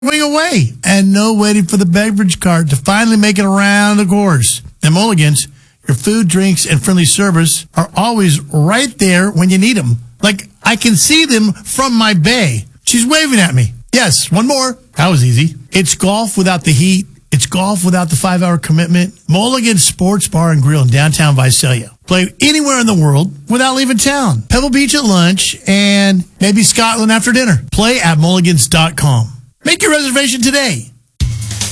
Going away, and no waiting for the beverage cart to finally make it around the course. At Mulligan's, your food, drinks, and friendly service are always right there when you need them. Like, I can see them from my bay. She's waving at me. Yes, one more. That was easy. It's golf without the heat. It's golf without the 5-hour commitment. Mulligan's Sports Bar and Grill in downtown Visalia. Play anywhere in the world without leaving town. Pebble Beach at lunch and maybe Scotland after dinner. Play at mulligans.com. Make your reservation today.